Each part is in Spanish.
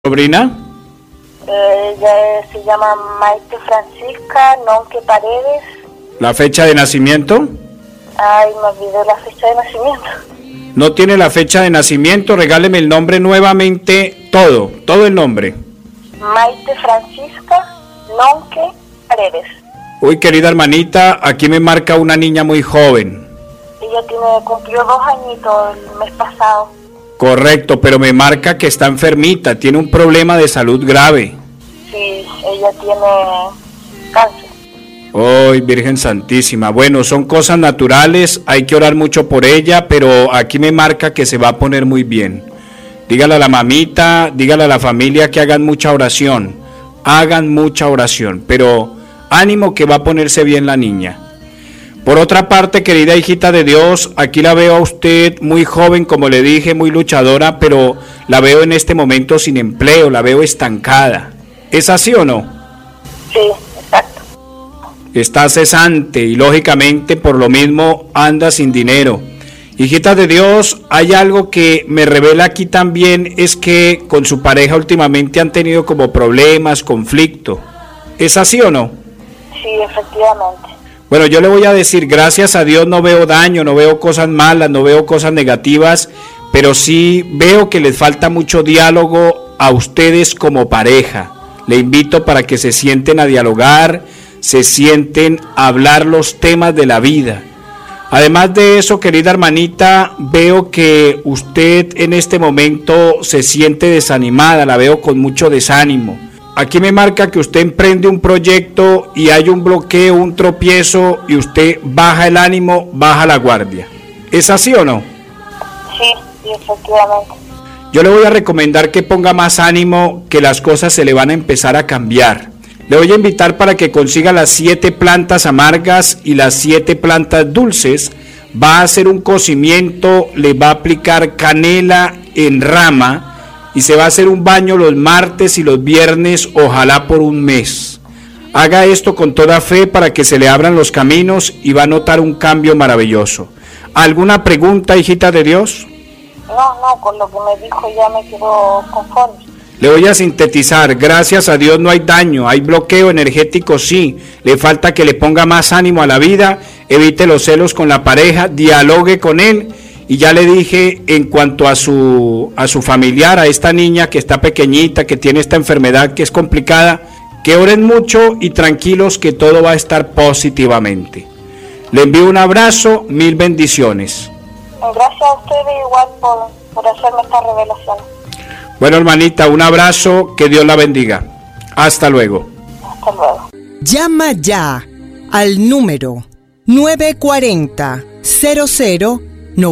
¿Sobrina? Ella se llama Maite Francisca Nonque Paredes. ¿La fecha de nacimiento? Ay, me olvidé la fecha de nacimiento. No tiene la fecha de nacimiento, regáleme el nombre nuevamente, todo el nombre. Maite Francisca Nonque Paredes. Uy, querida hermanita, aquí me marca una niña muy joven. Ella cumplió 2 añitos el mes pasado. Correcto, pero me marca que está enfermita, tiene un problema de salud grave. Sí, ella tiene cáncer. ¡Ay, Virgen Santísima! Bueno, son cosas naturales, hay que orar mucho por ella, pero aquí me marca que se va a poner muy bien. Dígale a la mamita, dígale a la familia que hagan mucha oración, pero ánimo que va a ponerse bien la niña. Por otra parte, querida hijita de Dios, aquí la veo a usted muy joven, como le dije, muy luchadora, pero la veo en este momento sin empleo, la veo estancada. ¿Es así o no? Sí, exacto. Está cesante y lógicamente por lo mismo anda sin dinero. Hijita de Dios, hay algo que me revela aquí también, es que con su pareja últimamente han tenido como problemas, conflicto. ¿Es así o no? Sí, efectivamente. Bueno, yo le voy a decir, gracias a Dios no veo daño, no veo cosas malas, no veo cosas negativas, pero sí veo que les falta mucho diálogo a ustedes como pareja. Le invito para que se sienten a dialogar, se sienten a hablar los temas de la vida. Además de eso, querida hermanita, veo que usted en este momento se siente desanimada, la veo con mucho desánimo. Aquí me marca que usted emprende un proyecto y hay un bloqueo, un tropiezo y usted baja el ánimo, baja la guardia. ¿Es así o no? Sí, efectivamente. Yo le voy a recomendar que ponga más ánimo, que las cosas se le van a empezar a cambiar. Le voy a invitar para que consiga las 7 plantas amargas y las 7 plantas dulces. Va a hacer un cocimiento, le va a aplicar canela en rama y se va a hacer un baño los martes y los viernes, ojalá por un mes. Haga esto con toda fe para que se le abran los caminos y va a notar un cambio maravilloso. ¿Alguna pregunta, hijita de Dios? No, con lo que me dijo ya me quedo conforme. Le voy a sintetizar, gracias a Dios no hay daño, hay bloqueo energético sí, le falta que le ponga más ánimo a la vida, evite los celos con la pareja, dialogue con él. Y ya le dije en cuanto a su familiar, a esta niña que está pequeñita, que tiene esta enfermedad que es complicada, que oren mucho y tranquilos que todo va a estar positivamente. Le envío un abrazo, 1000 bendiciones. Gracias a ustedes igual por hacerme esta revelación. Bueno, hermanita, un abrazo, que Dios la bendiga. Hasta luego. Hasta luego. Llama ya al número 940 00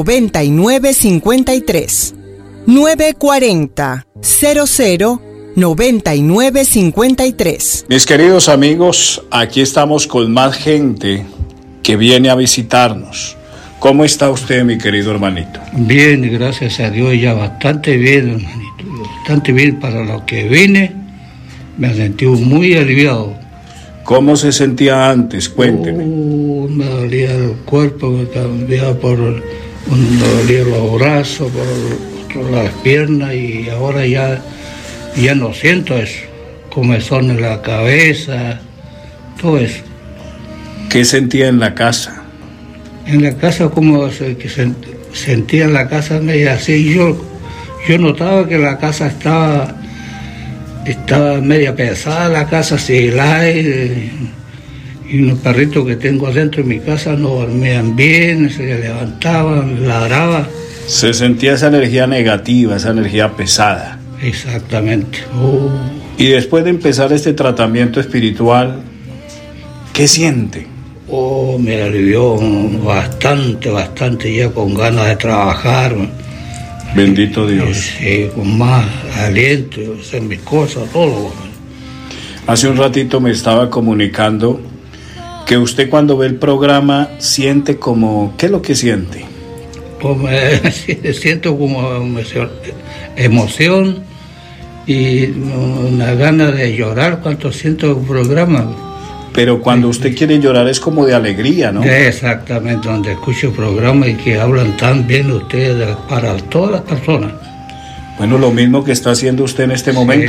9953 940 00 9953. Mis queridos amigos, aquí estamos con más gente que viene a visitarnos. ¿Cómo está usted, mi querido hermanito? Bien, gracias a Dios, ya bastante bien, hermanito. Bastante bien para lo que vine. Me sentí muy aliviado. ¿Cómo se sentía antes? Cuénteme. Me dolía el cuerpo, me cambiaba me dolía los brazos, por las piernas, y ahora ya no siento eso. Comezón en la cabeza, todo eso. ¿Qué sentía en la casa? En la casa, como que sentía en la casa media así. Yo notaba que la casa estaba media pesada, la casa sin el aire. Y los perritos que tengo adentro de mi casa no dormían bien, se levantaban, ladraban. Se sentía esa energía negativa, esa energía pesada. Exactamente. Y después de empezar este tratamiento espiritual, ¿qué siente? Me alivió bastante, ya con ganas de trabajar. Bendito Dios. Sí, con más aliento, hacer mis cosas, todo. Hace un ratito me estaba comunicando que usted cuando ve el programa siente como... ¿Qué es lo que siente? Pues siento como emoción y una gana de llorar cuando siento el programa. Pero cuando usted quiere llorar es como de alegría, ¿no? Exactamente, donde escucho el programa y que hablan tan bien ustedes para todas las personas. Bueno, lo mismo que está haciendo usted en este momento.